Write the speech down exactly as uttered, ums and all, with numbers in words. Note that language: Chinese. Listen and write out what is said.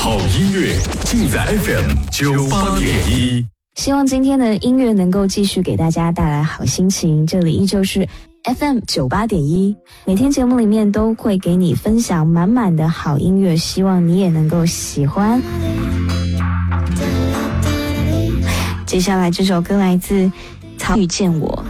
好音乐尽在 F M 九八点一。 希望今天的音乐能够继续给大家带来好心情。这里依旧是 F M 九八点一，每天节目里面都会给你分享满满的好音乐，希望你也能够喜欢。接下来这首歌来自曹遇见我。